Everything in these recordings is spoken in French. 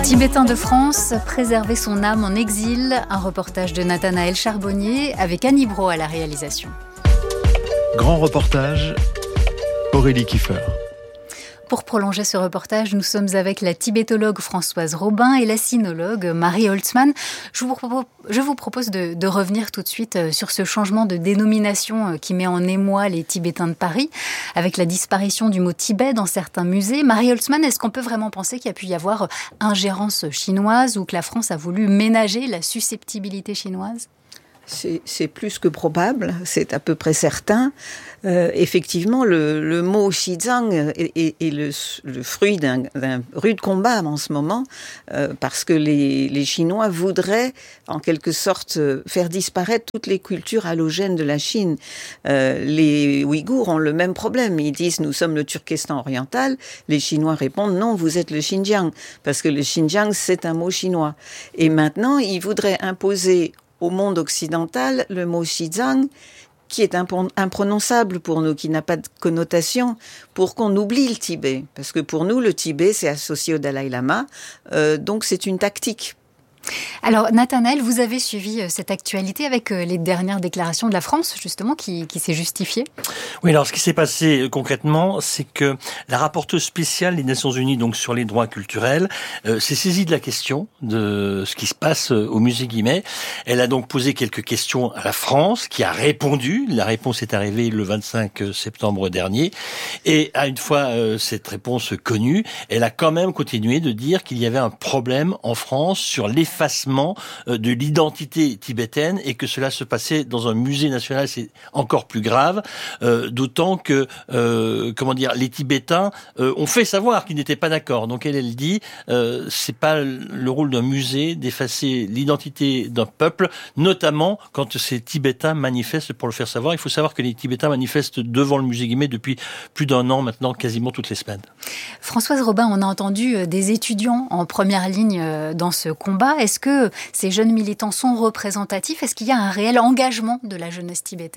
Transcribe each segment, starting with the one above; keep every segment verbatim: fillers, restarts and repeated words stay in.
Tibétain de France, préserver son âme en exil, un reportage de Nathanaël Charbonnier avec Annie Brault à la réalisation. Grand reportage, Aurélie Kiefer. Pour prolonger ce reportage, nous sommes avec la tibétologue Françoise Robin et la sinologue Marie Holtzmann. Je vous propose, je vous propose de, de revenir tout de suite sur ce changement de dénomination qui met en émoi les Tibétains de Paris, avec la disparition du mot Tibet dans certains musées. Marie Holtzmann, est-ce qu'on peut vraiment penser qu'il y a pu y avoir ingérence chinoise ou que la France a voulu ménager la susceptibilité chinoise ? C'est, c'est plus que probable, c'est à peu près certain. Euh, effectivement, le, le mot Xizang est, est, est le, le fruit d'un, d'un rude combat en ce moment, euh, parce que les, les Chinois voudraient, en quelque sorte, faire disparaître toutes les cultures allogènes de la Chine. Euh, les Ouïghours ont le même problème. Ils disent « nous sommes le Turkestan oriental ». Les Chinois répondent « non, vous êtes le Xinjiang », parce que le Xinjiang, c'est un mot chinois. Et maintenant, ils voudraient imposer au monde occidental, le mot Xizang, qui est imprononçable pour nous, qui n'a pas de connotation, pour qu'on oublie le Tibet. Parce que pour nous, le Tibet, c'est associé au Dalai Lama, euh, donc c'est une tactique. Alors, Nathanaël, vous avez suivi cette actualité avec les dernières déclarations de la France, justement, qui, qui s'est justifiée. Oui, alors ce qui s'est passé concrètement, c'est que la rapporteuse spéciale des Nations Unies donc sur les droits culturels euh, s'est saisie de la question de ce qui se passe au musée Guimet. Elle a donc posé quelques questions à la France, qui a répondu. La réponse est arrivée le vingt-cinq septembre dernier. Et à une fois euh, cette réponse connue, elle a quand même continué de dire qu'il y avait un problème en France sur l'effacement de l'identité tibétaine et que cela se passait dans un musée national, c'est encore plus grave, euh, d'autant que, euh, comment dire, les Tibétains euh, ont fait savoir qu'ils n'étaient pas d'accord. Donc elle, elle dit, euh, c'est pas le rôle d'un musée d'effacer l'identité d'un peuple, notamment quand ces Tibétains manifestent pour le faire savoir. Il faut savoir que les Tibétains manifestent devant le musée Guimet depuis plus d'un an maintenant, quasiment toutes les semaines. Françoise Robin, on a entendu des étudiants en première ligne dans ce combat. Est-ce que ces jeunes militants sont représentatifs ? Est-ce qu'il y a un réel engagement de la jeunesse tibétaine ?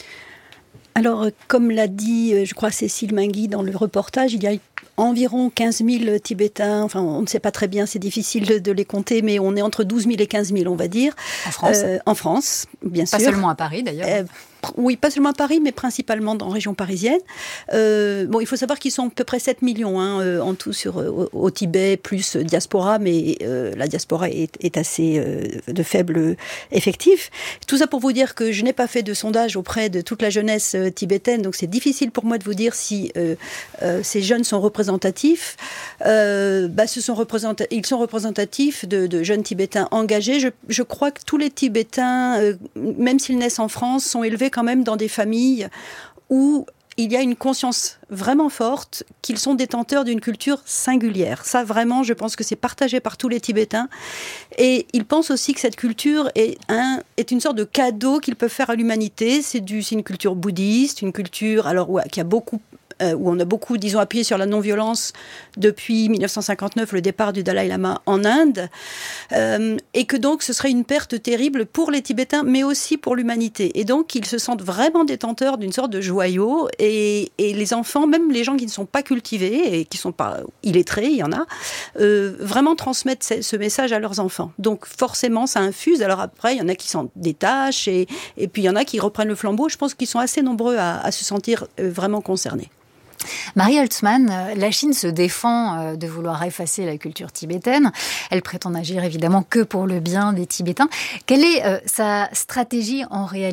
Alors, comme l'a dit, je crois, Cécile Mingui dans le reportage, il y a environ quinze mille Tibétains, enfin on ne sait pas très bien, c'est difficile de, de les compter, mais on est entre douze mille et quinze mille, on va dire. En France euh, En France, bien pas sûr. Pas seulement à Paris, d'ailleurs. Euh, Oui, pas seulement à Paris, mais principalement dans la région parisienne. Euh, bon, il faut savoir qu'ils sont à peu près sept millions hein, euh, en tout sur, au, au Tibet, plus diaspora, mais euh, la diaspora est, est assez euh, de faible effectif. Tout ça pour vous dire que je n'ai pas fait de sondage auprès de toute la jeunesse euh, tibétaine, donc c'est difficile pour moi de vous dire si euh, euh, ces jeunes sont représentatifs. Euh, bah, ce sont représenta- ils sont représentatifs de, de jeunes Tibétains engagés. Je, je crois que tous les Tibétains, euh, même s'ils naissent en France, sont élevés quand même dans des familles où il y a une conscience vraiment forte qu'ils sont détenteurs d'une culture singulière. Ça, vraiment, je pense que c'est partagé par tous les Tibétains. Et ils pensent aussi que cette culture est, un, est une sorte de cadeau qu'ils peuvent faire à l'humanité. C'est, du, c'est une culture bouddhiste, une culture alors, ouais, qui a beaucoup... Euh, où on a beaucoup, disons, appuyé sur la non-violence depuis dix-neuf cent cinquante-neuf, le départ du Dalai Lama en Inde, euh, et que donc ce serait une perte terrible pour les Tibétains, mais aussi pour l'humanité. Et donc, ils se sentent vraiment détenteurs d'une sorte de joyau, et, et les enfants, même les gens qui ne sont pas cultivés, et qui ne sont pas illettrés, il y en a, euh, vraiment transmettent ce, ce message à leurs enfants. Donc, forcément, ça infuse. Alors après, il y en a qui s'en détachent, et, et puis il y en a qui reprennent le flambeau. Je pense qu'ils sont assez nombreux à, à se sentir euh, vraiment concernés. Marie Holtzmann, la Chine se défend de vouloir effacer la culture tibétaine. Elle prétend n'agir évidemment que pour le bien des Tibétains. Quelle est euh, sa stratégie en réalité ?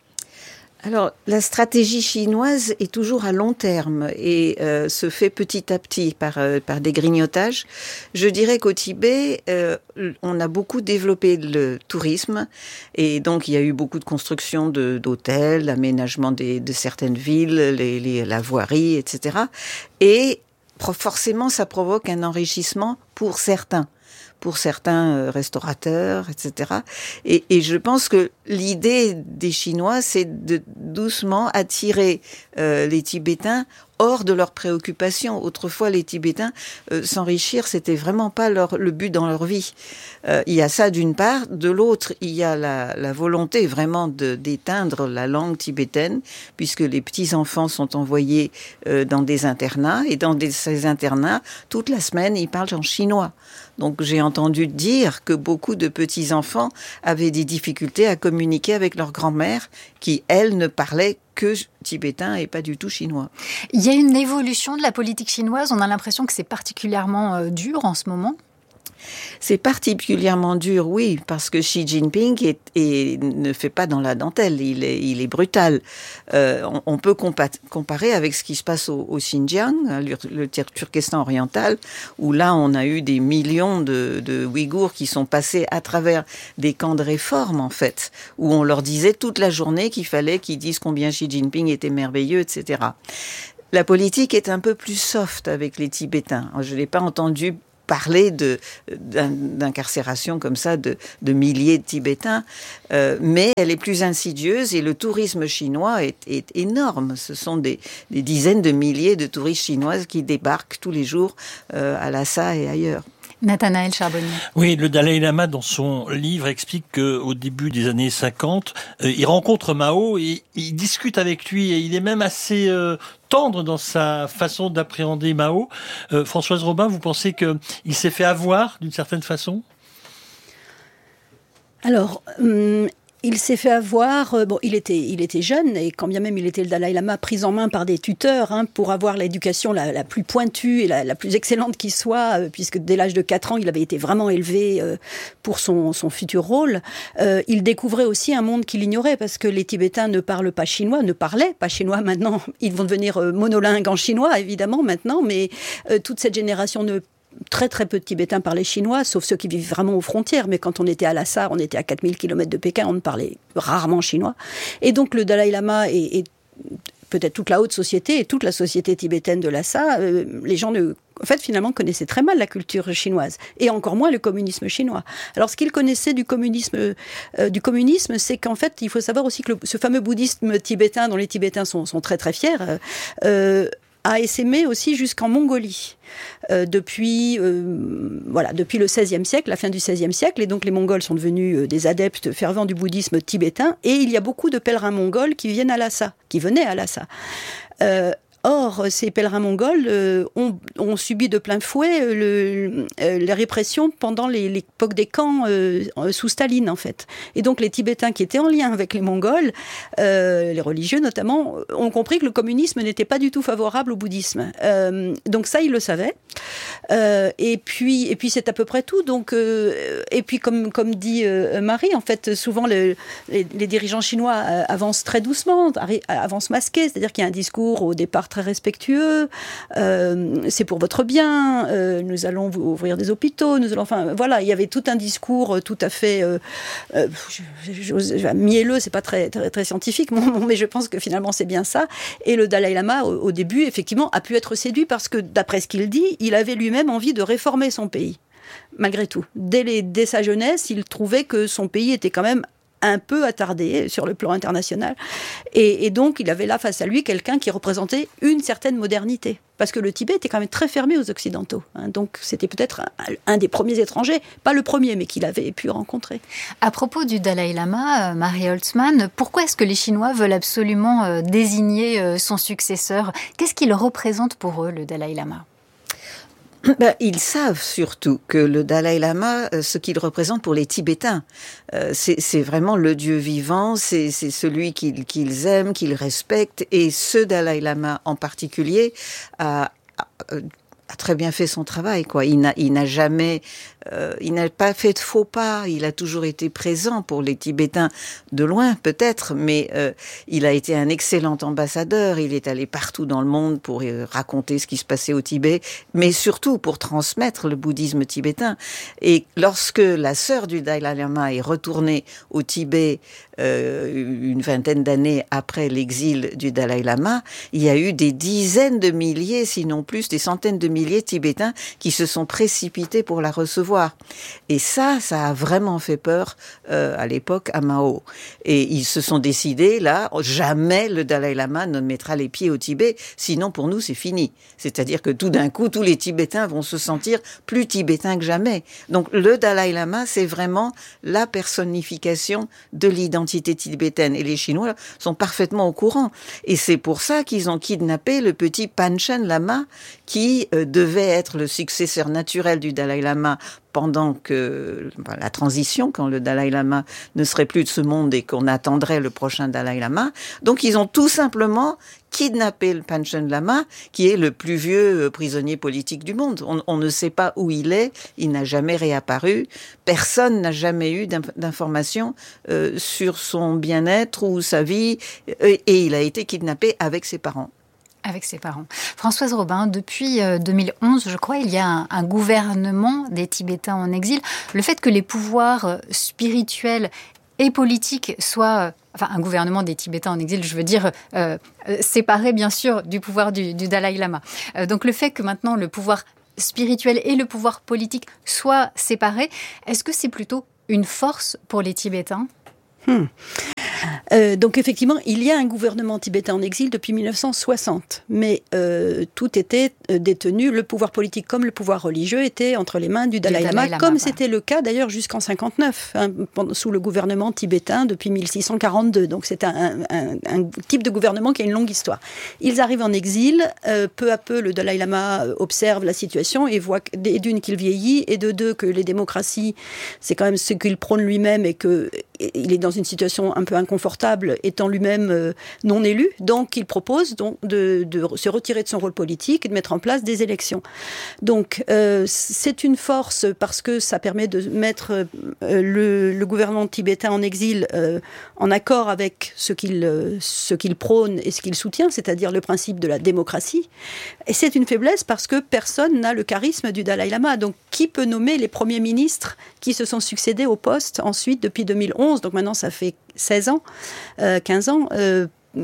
Alors, la stratégie chinoise est toujours à long terme et euh, se fait petit à petit par, euh, par des grignotages. Je dirais qu'au Tibet, euh, on a beaucoup développé le tourisme et donc il y a eu beaucoup de construction de, d'hôtels, l'aménagement des, de certaines villes, les, les, la voirie, et cetera. Et forcément, ça provoque un enrichissement pour certains. pour certains euh, restaurateurs, et cetera. Et, et je pense que l'idée des Chinois, c'est de doucement attirer euh, les Tibétains hors de leurs préoccupations. Autrefois, les Tibétains, euh, s'enrichir, c'était vraiment pas leur, le but dans leur vie. Euh, il y a ça d'une part. De l'autre, il y a la, la volonté vraiment de, d'éteindre la langue tibétaine, puisque les petits-enfants sont envoyés euh, dans des internats, et dans des, ces internats, toute la semaine, ils parlent en chinois. Donc j'ai entendu dire que beaucoup de petits-enfants avaient des difficultés à communiquer avec leur grand-mère, qui, elle, ne parlait que tibétain et pas du tout chinois. Il y a une évolution de la politique chinoise, on a l'impression que c'est particulièrement euh, dur en ce moment. C'est particulièrement dur, oui, parce que Xi Jinping est, est, ne fait pas dans la dentelle, il est, il est brutal. Euh, on, on peut compa- comparer avec ce qui se passe au, au Xinjiang, le, le Turkestan oriental, où là on a eu des millions de, de Ouïghours qui sont passés à travers des camps de réforme, en fait, où on leur disait toute la journée qu'il fallait qu'ils disent combien Xi Jinping était merveilleux, et cetera. La politique est un peu plus soft avec les Tibétains. Je n'ai pas entendu parler de, d'incarcération comme ça de, de milliers de Tibétains, euh, mais elle est plus insidieuse et le tourisme chinois est, est énorme. Ce sont des, des dizaines de milliers de touristes chinoises qui débarquent tous les jours euh, à Lhasa et ailleurs. Nathanaël Charbonnier. Oui, le Dalai Lama, dans son livre, explique qu'au début des années cinquante, euh, il rencontre Mao et il discute avec lui et il est même assez euh, tendre dans sa façon d'appréhender Mao. Euh, Françoise Robin, vous pensez qu'il s'est fait avoir d'une certaine façon ? Alors, hum, il s'est fait avoir, euh, bon, il était, il était jeune, et quand bien même il était le Dalai Lama, pris en main par des tuteurs, hein, pour avoir l'éducation la, la plus pointue et la, la plus excellente qui soit, euh, puisque dès l'âge de quatre ans, il avait été vraiment élevé euh, pour son, son futur rôle. Euh, il découvrait aussi un monde qu'il ignorait, parce que les Tibétains ne parlent pas chinois, ne parlaient pas chinois maintenant. Ils vont devenir euh, monolingues en chinois, évidemment, maintenant, mais euh, toute cette génération ne Très très peu de Tibétains parlaient chinois, sauf ceux qui vivent vraiment aux frontières. Mais quand on était à Lhasa, on était à quatre mille kilomètres de Pékin, on ne parlait rarement chinois. Et donc le Dalai Lama et, et peut-être toute la haute société et toute la société tibétaine de Lhasa, euh, les gens ne... En fait, finalement, connaissaient très mal la culture chinoise, et encore moins le communisme chinois. Alors, ce qu'ils connaissaient du communisme, euh, du communisme, c'est qu'en fait, il faut savoir aussi que le, ce fameux bouddhisme tibétain, dont les Tibétains sont, sont très très fiers, euh, euh, a essaimé aussi jusqu'en Mongolie. Euh, depuis, euh, voilà, depuis le seizième siècle, la fin du seizième siècle, et donc les Mongols sont devenus euh, des adeptes fervents du bouddhisme tibétain, et il y a beaucoup de pèlerins mongols qui viennent à Lhasa, qui venaient à Lhasa. Euh, Or, ces pèlerins mongols euh, ont, ont subi de plein fouet euh, le, euh, la répression pendant les, l'époque des camps euh, sous Staline, en fait. Et donc, les Tibétains qui étaient en lien avec les Mongols, euh, les religieux notamment, ont compris que le communisme n'était pas du tout favorable au bouddhisme. Euh, donc ça, ils le savaient. Euh, et puis, et puis c'est à peu près tout. Donc, euh, et puis, comme, comme dit euh, Marie, en fait, souvent, le, les, les dirigeants chinois euh, avancent très doucement, avancent masqués, c'est-à-dire qu'il y a un discours au départ très respectueux, euh, c'est pour votre bien, euh, nous allons vous ouvrir des hôpitaux, nous allons, enfin voilà, il y avait tout un discours tout à fait euh, euh, mielleux, c'est pas très, très, très scientifique, mais je pense que finalement c'est bien ça. Et le Dalai Lama, au, au début, effectivement, a pu être séduit parce que, d'après ce qu'il dit, il avait lui-même envie de réformer son pays, malgré tout. Dès, les, dès sa jeunesse, il trouvait que son pays était quand même un peu attardé sur le plan international. Et, et donc, il avait là face à lui quelqu'un qui représentait une certaine modernité. Parce que le Tibet était quand même très fermé aux Occidentaux. Hein, donc, c'était peut-être un, un des premiers étrangers, pas le premier, mais qu'il avait pu rencontrer. À propos du Dalai Lama, euh, Marie Holtzman, pourquoi est-ce que les Chinois veulent absolument euh, désigner euh, son successeur ? Qu'est-ce qu'il représente pour eux, le Dalai Lama ? Ben, ils savent surtout que le Dalai Lama, ce qu'il représente pour les Tibétains, euh, c'est, c'est vraiment le Dieu vivant, c'est, c'est celui qu'ils, qu'ils aiment, qu'ils respectent, et ce Dalai Lama en particulier a, a, a très bien fait son travail, quoi. Il n'a, il n'a jamais, euh, il n'a pas fait de faux pas. Il a toujours été présent pour les Tibétains, de loin peut-être, mais euh, il a été un excellent ambassadeur. Il est allé partout dans le monde pour euh, raconter ce qui se passait au Tibet, mais surtout pour transmettre le bouddhisme tibétain. Et lorsque la sœur du Dalai Lama est retournée au Tibet euh, une vingtaine d'années après l'exil du Dalai Lama, il y a eu des dizaines de milliers, sinon plus, des centaines de milliers milliers de Tibétains qui se sont précipités pour la recevoir. Et ça, ça a vraiment fait peur euh, à l'époque à Mao. Et ils se sont décidés, là, jamais le Dalai Lama ne mettra les pieds au Tibet, sinon pour nous c'est fini. C'est-à-dire que tout d'un coup, tous les Tibétains vont se sentir plus tibétains que jamais. Donc le Dalai Lama, c'est vraiment la personnification de l'identité tibétaine. Et les Chinois sont parfaitement au courant. Et c'est pour ça qu'ils ont kidnappé le petit Panchen Lama, qui euh, devait être le successeur naturel du Dalai Lama pendant que ben, la transition, quand le Dalai Lama ne serait plus de ce monde et qu'on attendrait le prochain Dalai Lama. Donc ils ont tout simplement kidnappé le Panchen Lama, qui est le plus vieux prisonnier politique du monde. On, on ne sait pas où il est, il n'a jamais réapparu, personne n'a jamais eu d'informations euh, sur son bien-être ou sa vie, et, et il a été kidnappé avec ses parents. Avec ses parents. Françoise Robin, depuis deux mille onze, je crois, il y a un, un gouvernement des Tibétains en exil. Le fait que les pouvoirs spirituels et politiques soient... Enfin, un gouvernement des Tibétains en exil, je veux dire, euh, euh, séparé, bien sûr, du pouvoir du, du Dalai Lama. Euh, donc, le fait que maintenant, le pouvoir spirituel et le pouvoir politique soient séparés, est-ce que c'est plutôt une force pour les Tibétains ? Hmm. Euh, donc effectivement, il y a un gouvernement tibétain en exil depuis mille neuf cent soixante, mais euh, tout était détenu, le pouvoir politique comme le pouvoir religieux était entre les mains du Dalai, du Dalai Lama, Lama, comme ouais. C'était le cas d'ailleurs jusqu'en cinquante-neuf, hein, sous le gouvernement tibétain depuis mille six cent quarante-deux. Donc c'est un, un, un type de gouvernement qui a une longue histoire. Ils arrivent en exil, euh, peu à peu le Dalai Lama observe la situation et voit d'une qu'il vieillit et de deux que les démocraties, c'est quand même ce qu'il prône lui-même et que il est dans une situation un peu inconfortable, étant lui-même euh, non élu. Donc, il propose donc, de, de se retirer de son rôle politique et de mettre en place des élections. Donc, euh, c'est une force parce que ça permet de mettre euh, le, le gouvernement tibétain en exil euh, en accord avec ce qu'il, euh, ce qu'il prône et ce qu'il soutient, c'est-à-dire le principe de la démocratie. Et c'est une faiblesse parce que personne n'a le charisme du Dalai Lama. Donc, qui peut nommer les premiers ministres qui se sont succédés au poste ensuite depuis deux mille onze? Donc maintenant, ça fait seize ans, euh, quinze ans. Euh,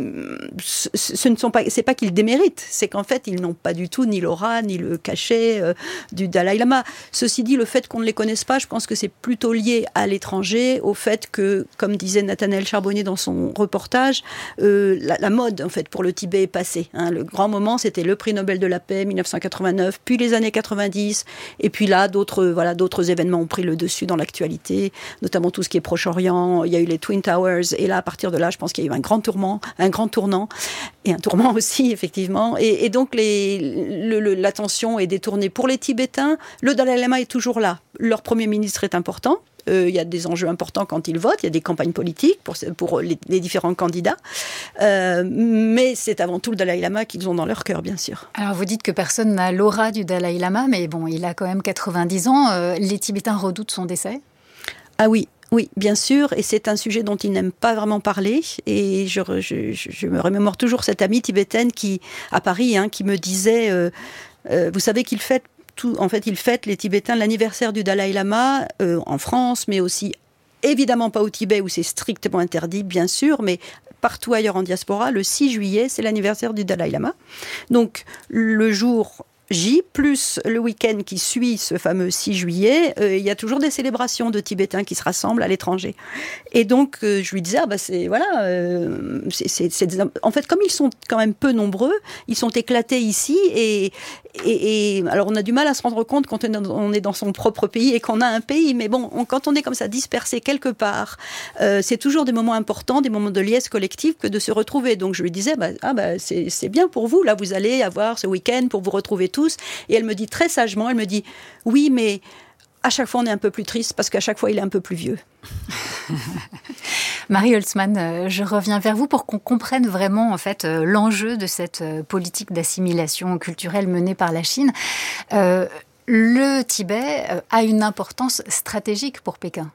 ce, ce ne sont pas, c'est pas qu'ils déméritent, c'est qu'en fait, ils n'ont pas du tout ni l'aura, ni le cachet euh, du Dalai Lama. Ceci dit, le fait qu'on ne les connaisse pas, je pense que c'est plutôt lié à l'étranger, au fait que, comme disait Nathanaël Charbonnier dans son reportage, euh, la, la mode, en fait, pour le Tibet est passée. Hein. Le grand moment, c'était le prix Nobel de la paix, mille neuf cent quatre-vingt-neuf, puis les années quatre-vingt-dix, et puis là, d'autres, voilà, d'autres événements ont pris le dessus dans l'actualité, notamment tout ce qui est Proche-Orient. Il y a eu les Twin Towers, et là, à partir de là, je pense qu'il y a eu un grand tourment, un grand tournant, et un tourment aussi, effectivement. Et, et donc, les, le, le, l'attention est détournée pour les Tibétains. Le Dalai Lama est toujours là. Leur Premier ministre est important. Euh, il y a des enjeux importants quand ils votent. Il y a des campagnes politiques pour, pour les, les différents candidats. Euh, mais c'est avant tout le Dalai Lama qu'ils ont dans leur cœur, bien sûr. Alors, vous dites que personne n'a l'aura du Dalai Lama, mais bon, il a quand même quatre-vingt-dix ans. Euh, les Tibétains redoutent son décès ? Ah oui. Oui, bien sûr, et c'est un sujet dont il n'aime pas vraiment parler. Et je, je, je me remémore toujours cette amie tibétaine qui, à Paris, hein, qui me disait, euh, euh, vous savez qu'il fête tout, en fait, il fête les Tibétains l'anniversaire du Dalai Lama euh, en France, mais aussi évidemment pas au Tibet où c'est strictement interdit, bien sûr, mais partout ailleurs en diaspora, le six juillet, c'est l'anniversaire du Dalai Lama. Donc le jour J, plus le week-end qui suit ce fameux six juillet, euh, il y a toujours des célébrations de Tibétains qui se rassemblent à l'étranger. Et donc, euh, je lui disais, ah bah c'est, voilà, euh, c'est, c'est, c'est des, en fait, comme ils sont quand même peu nombreux, ils sont éclatés ici, et, et, et alors on a du mal à se rendre compte quand on est dans son propre pays et qu'on a un pays, mais bon, on, quand on est comme ça dispersé quelque part, euh, c'est toujours des moments importants, des moments de liesse collective que de se retrouver. Donc je lui disais, bah, ah bah c'est, c'est bien pour vous, là vous allez avoir ce week-end pour vous retrouver tous. Et elle me dit très sagement, elle me dit, oui, mais à chaque fois on est un peu plus triste parce qu'à chaque fois il est un peu plus vieux. Marie Holtzman, je reviens vers vous pour qu'on comprenne vraiment en fait l'enjeu de cette politique d'assimilation culturelle menée par la Chine. Euh, le Tibet a une importance stratégique pour Pékin.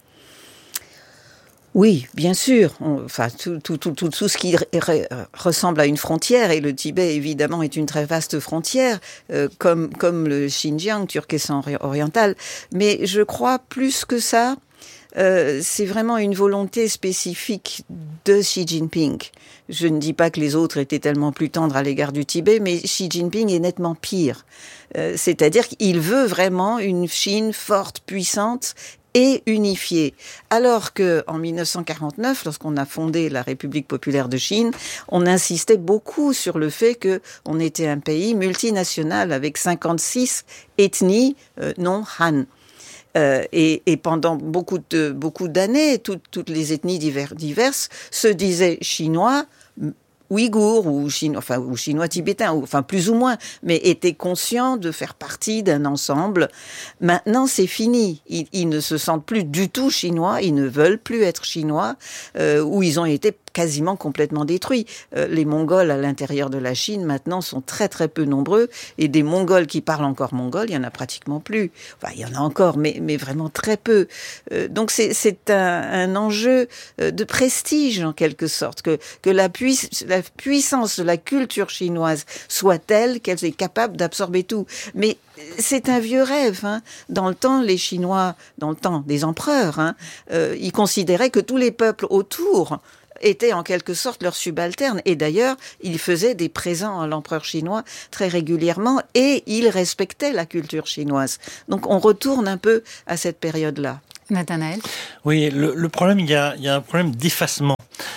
Oui, bien sûr. On, enfin, tout, tout, tout, tout, tout ce qui re, ressemble à une frontière, et le Tibet, évidemment, est une très vaste frontière, euh, comme, comme le Xinjiang, Turkestan oriental. Mais je crois plus que ça, euh, c'est vraiment une volonté spécifique de Xi Jinping. Je ne dis pas que les autres étaient tellement plus tendres à l'égard du Tibet, mais Xi Jinping est nettement pire. Euh, c'est-à-dire qu'il veut vraiment une Chine forte, puissante et unifiée. Alors que, en mille neuf cent quarante-neuf, lorsqu'on a fondé la République populaire de Chine, on insistait beaucoup sur le fait que on était un pays multinational avec cinquante-six ethnies euh, non Han. Euh, et, et pendant beaucoup de beaucoup d'années, toutes, toutes les ethnies divers, diverses se disaient chinois, ouïghours ou chinois, enfin ou chinois tibétains, ou, enfin plus ou moins, mais étaient conscients de faire partie d'un ensemble. Maintenant, c'est fini. Ils, ils ne se sentent plus du tout chinois. Ils ne veulent plus être chinois, euh, où ils ont été quasiment complètement détruits. Euh, les Mongols à l'intérieur de la Chine maintenant sont très très peu nombreux, et des Mongols qui parlent encore mongol, il y en a pratiquement plus. Enfin, il y en a encore, mais mais vraiment très peu. Euh, donc c'est c'est un, un enjeu de prestige en quelque sorte, que que la, puiss- la puissance de la culture chinoise soit telle qu'elle est capable d'absorber tout. Mais c'est un vieux rêve. Hein. Dans le temps, les Chinois, dans le temps des empereurs, hein, euh, ils considéraient que tous les peuples autour étaient en quelque sorte leurs subalternes. Et d'ailleurs, ils faisaient des présents à l'empereur chinois très régulièrement et ils respectaient la culture chinoise. Donc on retourne un peu à cette période-là. Nathanaël ? Oui, le, le problème, il y a, il y a un problème d'effacement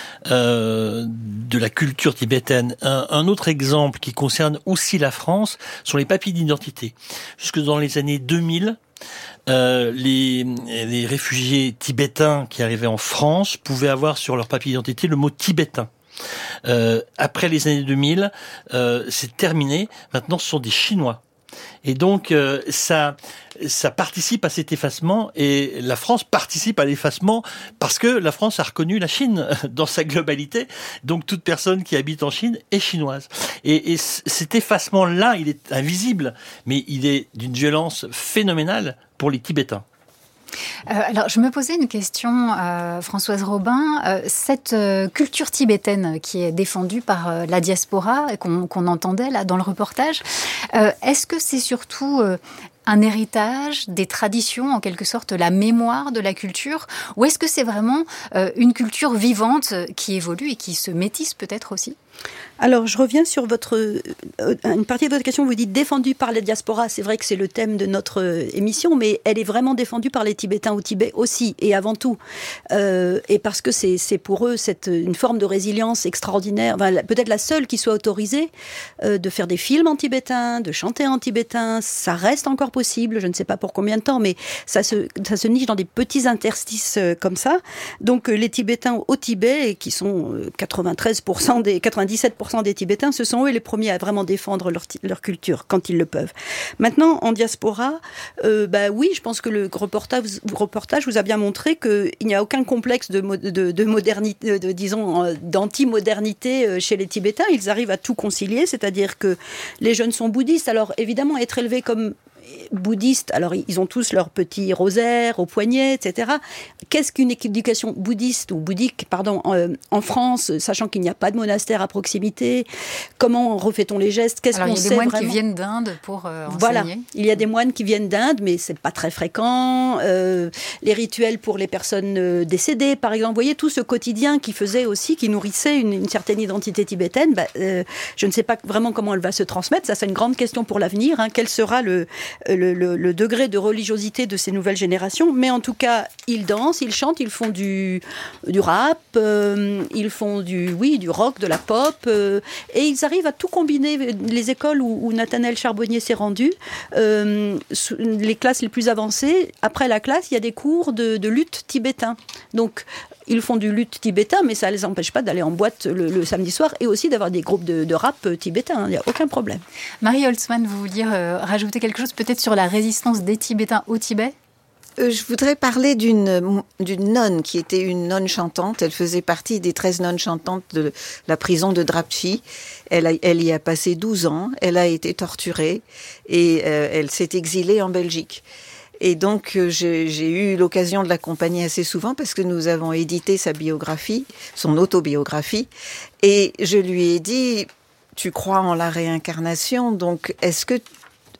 euh, de la culture tibétaine. Un, un autre exemple qui concerne aussi la France sont les papiers d'identité. Jusque dans les années deux mille, Euh, les, les réfugiés tibétains qui arrivaient en France pouvaient avoir sur leur papier d'identité le mot tibétain. Euh, après les années deux mille, euh, c'est terminé. Maintenant, ce sont des Chinois. Et donc, euh, ça, ça participe à cet effacement, et la France participe à l'effacement parce que la France a reconnu la Chine dans sa globalité. Donc, toute personne qui habite en Chine est chinoise. Et, et cet effacement-là, il est invisible, mais il est d'une violence phénoménale pour les Tibétains. Euh, alors, je me posais une question, euh, Françoise Robin. Euh, cette euh, culture tibétaine qui est défendue par euh, la diaspora et qu'on, qu'on entendait là dans le reportage, euh, est-ce que c'est surtout euh, un héritage, des traditions, en quelque sorte la mémoire de la culture, ou est-ce que c'est vraiment euh, une culture vivante qui évolue et qui se métisse peut-être aussi ? Alors, je reviens sur votre euh, une partie de votre question. Vous dites défendue par la diaspora. C'est vrai que c'est le thème de notre euh, émission, mais elle est vraiment défendue par les Tibétains au Tibet aussi et avant tout. Euh, et parce que c'est c'est pour eux cette une forme de résilience extraordinaire. Enfin, peut-être la seule qui soit autorisée euh, de faire des films en tibétain, de chanter en tibétain. Ça reste encore possible. Je ne sais pas pour combien de temps, mais ça se ça se niche dans des petits interstices euh, comme ça. Donc, euh, les Tibétains au Tibet, qui sont euh, quatre-vingt-treize pour cent des quatre-vingt-dix-sept pour cent des Tibétains, ce sont eux les premiers à vraiment défendre leur, leur culture quand ils le peuvent. Maintenant, en diaspora, euh, bah oui, je pense que le reportage, reportage vous a bien montré qu'il n'y a aucun complexe de, de, de modernité, de, disons, d'anti-modernité chez les Tibétains. Ils arrivent à tout concilier, c'est-à-dire que les jeunes sont bouddhistes. Alors évidemment, être élevés comme bouddhistes, alors ils ont tous leur petit rosaire au poignet, et cetera. Qu'est-ce qu'une éducation bouddhiste ou bouddhique, pardon, en, en France, sachant qu'il n'y a pas de monastère à proximité? Comment refait-on les gestes? Qu'est-ce alors, qu'on sait vraiment? Il y a des moines qui viennent d'Inde pour euh, enseigner. Voilà, il y a des moines qui viennent d'Inde, mais c'est pas très fréquent. Euh, les rituels pour les personnes euh, décédées, par exemple, vous voyez tout ce quotidien qui faisait aussi, qui nourrissait une, une certaine identité tibétaine. Bah, euh, je ne sais pas vraiment comment elle va se transmettre. Ça, c'est une grande question pour l'avenir. Hein. Quel sera le Le, le, le degré de religiosité de ces nouvelles générations, mais en tout cas, ils dansent, ils chantent, ils font du, du rap, euh, ils font du, oui, du rock, de la pop, euh, et ils arrivent à tout combiner. Les écoles où, où Nathanaël Charbonnier s'est rendu, euh, les classes les plus avancées, après la classe, il y a des cours de, de lutte tibétain. Donc, ils font du lutte tibétain, mais ça ne les empêche pas d'aller en boîte le, le samedi soir et aussi d'avoir des groupes de, de rap tibétain. Il n'y a aucun problème. Marie Holtzman, vous vouliez euh, rajouter quelque chose peut-être sur la résistance des Tibétains au Tibet ? Euh, je voudrais parler d'une, d'une nonne qui était une nonne chantante. Elle faisait partie des treize nonnes chantantes de la prison de Drapchi. Elle, a, elle y a passé douze ans. Elle a été torturée et euh, elle s'est exilée en Belgique. Et donc, euh, j'ai, j'ai eu l'occasion de l'accompagner assez souvent parce que nous avons édité sa biographie, son autobiographie. Et je lui ai dit, tu crois en la réincarnation, donc est-ce que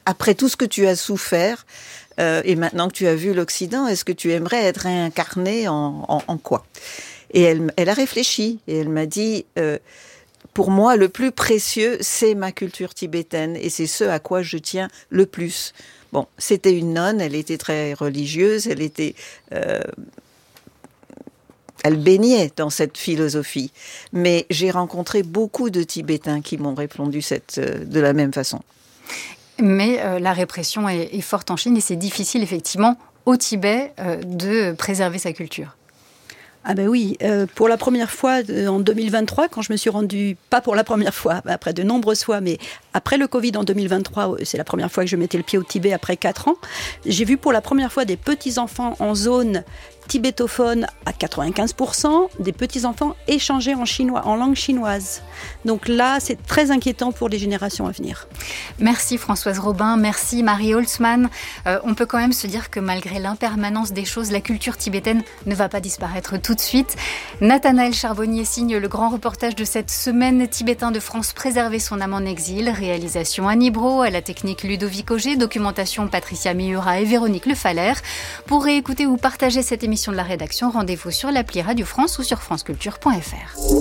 après tout ce que tu as souffert, euh, et maintenant que tu as vu l'Occident, est-ce que tu aimerais être réincarné en, en, en quoi? Et elle, elle a réfléchi, et elle m'a dit, euh, pour moi, le plus précieux, c'est ma culture tibétaine, et c'est ce à quoi je tiens le plus. Bon, c'était une nonne, elle était très religieuse, elle était... Euh, elle baignait dans cette philosophie. Mais j'ai rencontré beaucoup de Tibétains qui m'ont répondu cette, euh, de la même façon. Mais euh, la répression est, est forte en Chine et c'est difficile, effectivement, au Tibet, euh, de préserver sa culture. Ah ben oui, euh, pour la première fois euh, en deux mille vingt-trois, quand je me suis rendue, pas pour la première fois, après de nombreuses fois, mais après le Covid en deux mille vingt-trois, c'est la première fois que je mettais le pied au Tibet après quatre ans, j'ai vu pour la première fois des petits-enfants en zone tibétophone à quatre-vingt-quinze pour cent, des petits-enfants échanger en chinois, en langue chinoise. Donc là, c'est très inquiétant pour les générations à venir. Merci Françoise Robin, merci Marie Holtzman. Euh, on peut quand même se dire que malgré l'impermanence des choses, la culture tibétaine ne va pas disparaître tout de suite. Nathanaël Charbonnier signe le grand reportage de cette semaine tibétain de France, Préserver son âme en exil. Réalisation Annie Brault, à la technique Ludovic Auger, documentation Patricia Miura et Véronique Le Faller. Pour réécouter ou partager cette émission de la rédaction, rendez-vous sur l'appli Radio France ou sur franceculture point f r.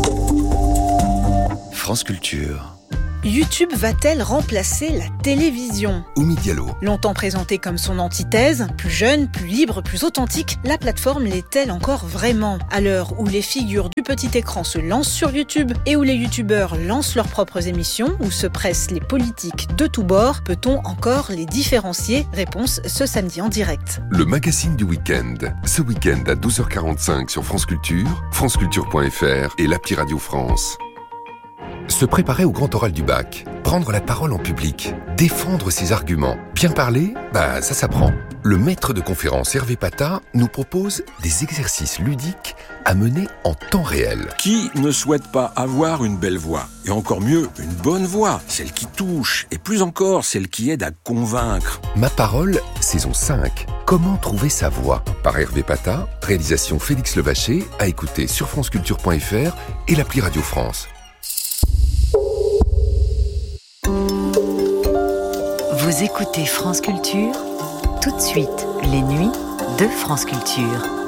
France Culture. YouTube va-t-elle remplacer la télévision ? Oumi Diallo. Longtemps présentée comme son antithèse, plus jeune, plus libre, plus authentique, la plateforme l'est-elle encore vraiment ? À l'heure où les figures du petit écran se lancent sur YouTube et où les youtubeurs lancent leurs propres émissions, où se pressent les politiques de tous bords, peut-on encore les différencier ? Réponse ce samedi en direct. Le magazine du week-end. Ce week-end à douze heures quarante-cinq sur France Culture, franceculture point f r et l'appli Radio France. Se préparer au grand oral du bac, prendre la parole en public, défendre ses arguments, bien parler, bah ça s'apprend. Le maître de conférence Hervé Pata nous propose des exercices ludiques à mener en temps réel. Qui ne souhaite pas avoir une belle voix ? Et encore mieux, une bonne voix, celle qui touche, et plus encore, celle qui aide à convaincre. Ma parole, saison cinq. Comment trouver sa voix ? Par Hervé Pata, réalisation Félix Levaché, à écouter sur franceculture point f r et l'appli Radio France. Vous écoutez France Culture, tout de suite, les nuits de France Culture.